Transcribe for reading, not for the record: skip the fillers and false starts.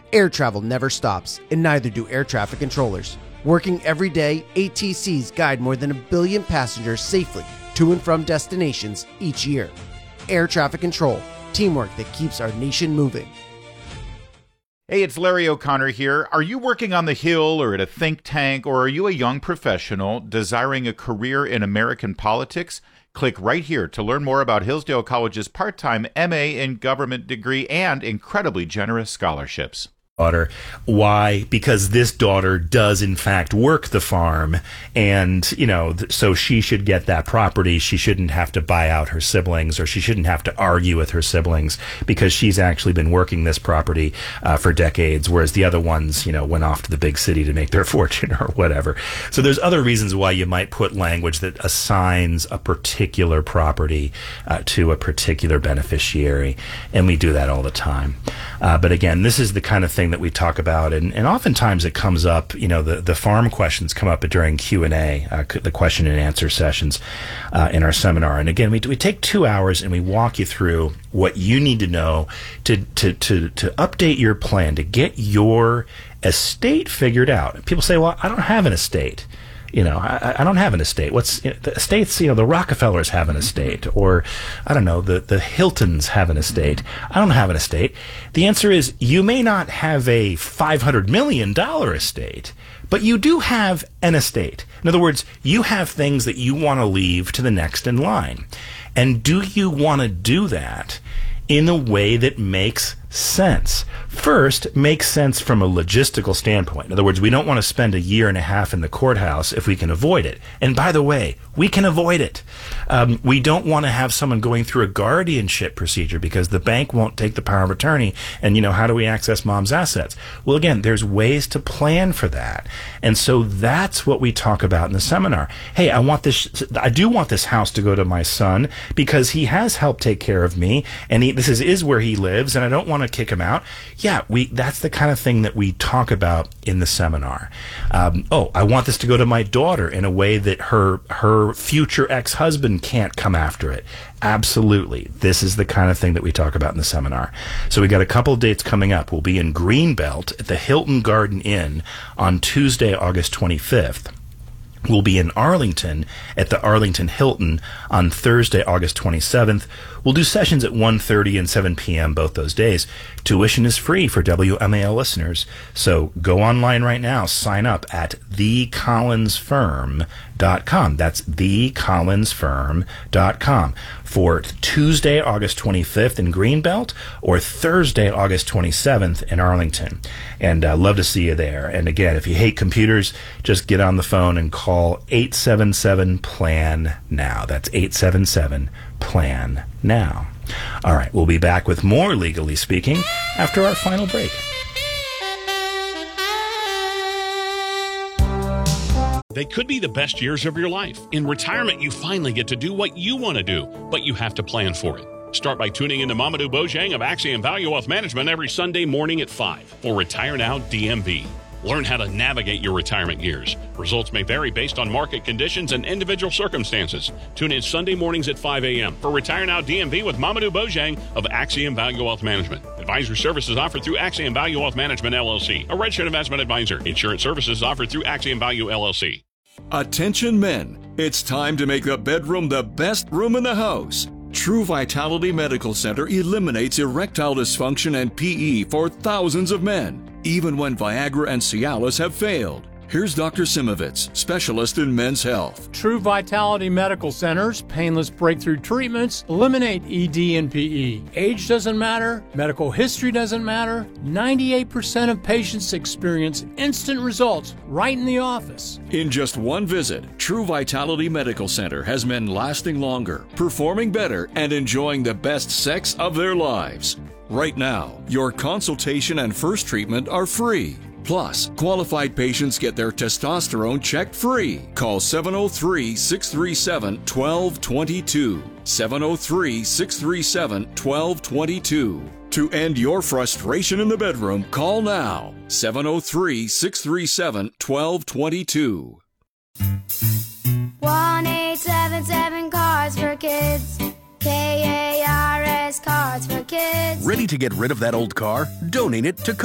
Air travel never stops, and neither do air traffic controllers. Working every day, ATCs guide more than 1 billion passengers safely to and from destinations each year. Air traffic control, teamwork that keeps our nation moving. Hey, it's Larry O'Connor here. Are you working on the Hill or at a think tank, or are you a young professional desiring a career in American politics? Click right here to learn more about Hillsdale College's part-time MA in government degree and incredibly generous scholarships. Daughter. Why? Because this daughter does in fact work the farm, and so she should get that property. She shouldn't have to buy out her siblings, or she shouldn't have to argue with her siblings, because she's actually been working this property for decades, whereas the other ones went off to the big city to make their fortune or whatever. So there's other reasons why you might put language that assigns a particular property to a particular beneficiary, and we do that all the time. But again, this is the kind of thing that we talk about, and oftentimes it comes up, the farm questions come up during Q&A, the question and answer sessions in our seminar. And again, we take 2 hours and we walk you through what you need to know to update your plan, to get your estate figured out. People say, well, I don't have an estate. I don't have an estate. The estates, the Rockefellers have an estate, or I don't know, the Hiltons have an estate. I don't have an estate. The answer is, you may not have a $500 million estate, but you do have an estate. In other words, you have things that you want to leave to the next in line. And do you want to do that in a way that makes sense? First, makes sense from a logistical standpoint. In other words, we don't want to spend 1.5 years in the courthouse if we can avoid it. And by the way, we can avoid it. We don't want to have someone going through a guardianship procedure because the bank won't take the power of attorney. And, how do we access mom's assets? Well, again, there's ways to plan for that. And so that's what we talk about in the seminar. Hey, I do want this house to go to my son because he has helped take care of me, and this is where he lives, and I don't want to kick him out. Yeah, that's the kind of thing that we talk about in the seminar. I want this to go to my daughter in a way that her future ex-husband can't come after it. Absolutely. This is the kind of thing that we talk about in the seminar. So we got a couple of dates coming up. We'll be in Greenbelt at the Hilton Garden Inn on Tuesday, August 25th. We'll be in Arlington at the Arlington Hilton on Thursday, August 27th. We'll do sessions at 1:30 and 7 p.m. both those days. Tuition is free for WMAL listeners. So go online right now. Sign up at thecollinsfirm.com. That's thecollinsfirm.com for Tuesday, August 25th in Greenbelt, or Thursday, August 27th in Arlington. And love to see you there. And again, if you hate computers, just get on the phone and call 877-PLAN-NOW. That's 877-PLAN-NOW. All right, we'll be back with more Legally Speaking after our final break. They could be the best years of your life. In retirement, you finally get to do what you want to do, but you have to plan for it. Start by tuning into Mamadou Bojang of Axiom Value Wealth Management every Sunday morning at 5 for Retire Now DMV. Learn how to navigate your retirement years. Results may vary based on market conditions and individual circumstances. Tune in Sunday mornings at 5 a.m. for Retire Now DMV with Mamadou Bojang of Axiom Value Wealth Management. Advisory services offered through Axiom Value Wealth Management, LLC, a registered investment advisor. Insurance services offered through Axiom Value, LLC. Attention men, it's time to make the bedroom the best room in the house. True Vitality Medical Center eliminates erectile dysfunction and PE for thousands of men, even when Viagra and Cialis have failed. Here's Dr. Simovitz, specialist in men's health. True Vitality Medical Center's painless breakthrough treatments eliminate ED and PE. Age doesn't matter, medical history doesn't matter. 98% of patients experience instant results right in the office. In just one visit, True Vitality Medical Center has men lasting longer, performing better, and enjoying the best sex of their lives. Right now, your consultation and first treatment are free. Plus, qualified patients get their testosterone checked free. Call 703-637-1222. 703-637-1222. To end your frustration in the bedroom, call now. 703-637-1222. 1-877 Cards for Kids. KARS Cards for Kids. Ready to get rid of that old car? Donate it to